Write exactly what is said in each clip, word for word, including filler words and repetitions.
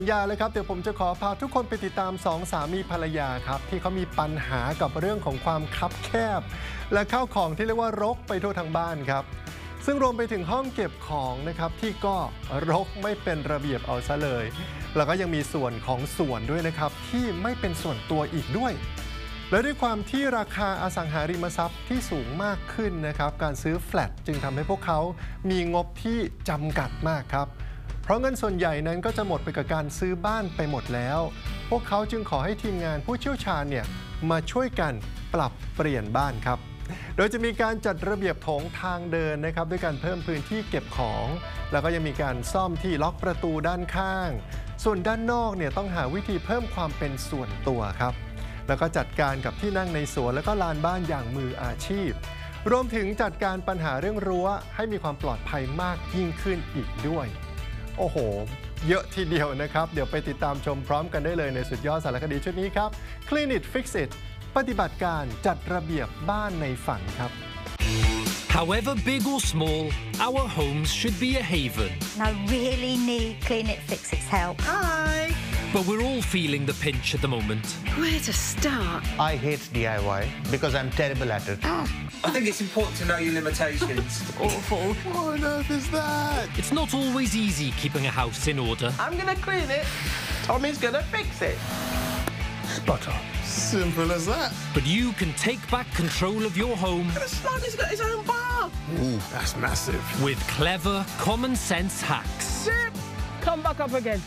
อย่าเลยครับเดี๋ยวผมจะขอพาทุกคนไปติดตามสองสามีภรรยาครับที่เขามีปัญหากับเรื่องของความคับแคบและข้าวของที่เรียกว่ารกไปทั่วทั้งบ้านครับซึ่งรวมไปถึงห้องเก็บของนะครับที่ก็รกไม่เป็นระเบียบเอาซะเลยแล้วก็ยังมีส่วนของสวนด้วยนะครับที่ไม่เป็นส่วนตัวอีกด้วยและด้วยความที่ราคาอสังหาริมทรัพย์ที่สูงมากขึ้นนะครับการซื้อแฟลตจึงทำให้พวกเขามีงบที่จำกัดมากครับเพราะเงินส่วนใหญ่นั้นก็จะหมดไปกับการซื้อบ้านไปหมดแล้วพวกเขาจึงขอให้ทีมงานผู้เชี่ยวชาญเนี่ยมาช่วยกันปรับเปลี่ยนบ้านครับโดยจะมีการจัดระเบียบโถงทางเดินนะครับด้วยการเพิ่มพื้นที่เก็บของแล้วก็ยังมีการซ่อมที่ล็อกประตูด้านข้างส่วนด้านนอกเนี่ยต้องหาวิธีเพิ่มความเป็นส่วนตัวครับแล้วก็จัดการกับที่นั่งในสวนแล้วก็ลานบ้านอย่างมืออาชีพรวมถึงจัดการปัญหาเรื่องรั้วให้มีความปลอดภัยมากยิ่งขึ้นอีกด้วยโอ้โหเยอะทีเดียวนะครับเดี๋ยวไปติดตามชมพร้อมกันได้เลยในสุดยอดสารคดีชุดนี้ครับ Clean It Fix It ปฏิบัติการจัดระเบียบบ้านในฝันครับ However big or small, our homes should be a haven. I really need Clean It Fix It's help. Hi! But we're all feeling the pinch at the moment. Where to start? I hate D I Y because I'm terrible at it. I think it's important to know your limitations. Awful. What on earth is that? It's not always easy keeping a house in order. I'm gonna clean it. Tommy's gonna fix it. Spot on. Simple as that. But you can take back control of your home. Slider's got his own bar. Ooh, that's massive. With clever, common sense hacks. Zip! Come back up again.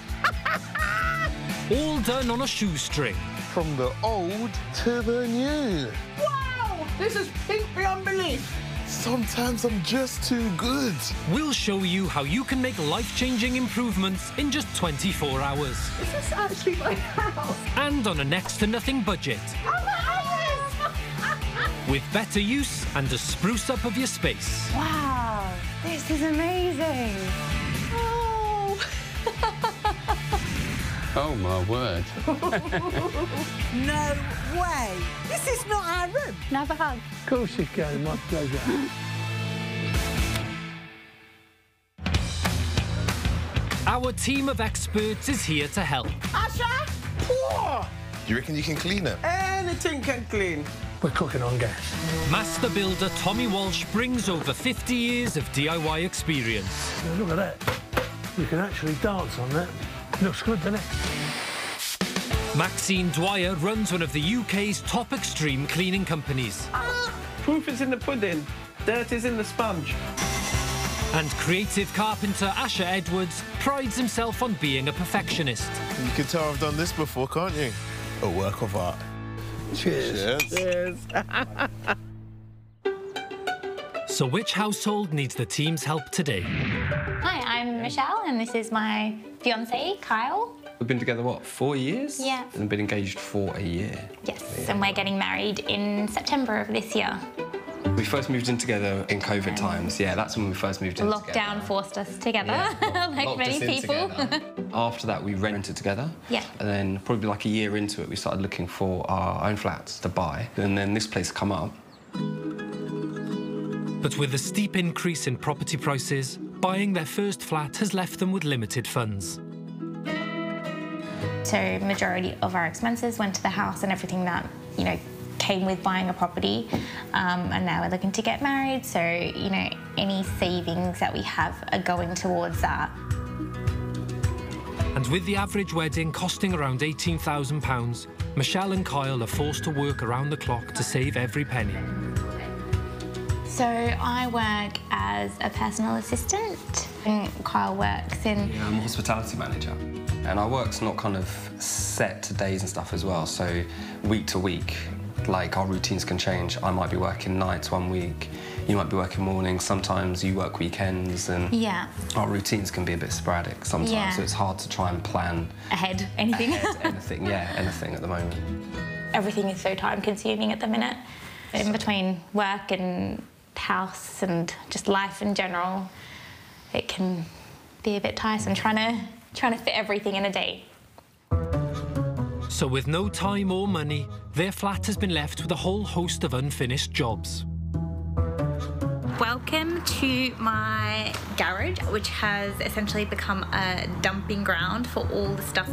All done on a shoestring. From the old to the new. Wow! This is pink beyond belief. Sometimes I'm just too good. We'll show you how you can make life-changing improvements in just twenty-four hours. Is this actually my house? And on a next-to-nothing budget. Oh, my With better use and a spruce up of your space. Wow, this is amazing. Oh. Oh, my word. No way. This is not our room. Can I have a hug? Of course you can, my pleasure. Our team of experts is here to help. Asha? Poor. You reckon you can clean it? Anything can clean. We're cooking on gas. Master builder Tommy Walsh brings over fifty years of D I Y experience. Now look at that. You can actually dance on that. Looks good, doesn't it? Maxine Dwyer runs one of the U K's top extreme cleaning companies. Ah, proof is in the pudding. Dirt is in the sponge. And creative carpenter Asher Edwards prides himself on being a perfectionist. You can tell I've done this before, can't you? A work of art. Cheers. Cheers. Cheers. So which household needs the team's help today? Hi, I'm Michelle and this is my fiancé, Kyle. We've been together, what, four years? Yeah. And been engaged for a year. Yes, yeah. And we're getting married in September of this year. We first moved in together in COVID um, times. Yeah, that's when we first moved in Lockdown together. forced us together, yeah, like locked many us in people. After that, we rented together. Yeah. And then probably like a year into it, we started looking for our own flats to buy. And then this place come up. But with the steep increase in property prices, buying their first flat has left them with limited funds. So majority of our expenses went to the house and everything that, you know, came with buying a property. Um, and now we're looking to get married, so, you know, any savings that we have are going towards that. And with the average wedding costing around eighteen thousand pounds, Michelle and Kyle are forced to work around the clock to save every penny. So I work as a personal assistant and Kyle works in... Yeah, I'm a hospitality manager. And our work's not kind of set to days and stuff as well, so week to week, like our routines can change. I might be working nights one week, you might be working mornings, sometimes you work weekends, and yeah. our routines can be a bit sporadic sometimes, yeah. So it's hard to try and plan ahead anything. Ahead, anything, yeah, anything at the moment. Everything is so time consuming at the minute. In between work and house and just life in general, it can be a bit tiresome trying to trying to fit everything in a day. So with no time or money, their flat has been left with a whole host of unfinished jobs. Welcome to my garage, which has essentially become a dumping ground for all the stuff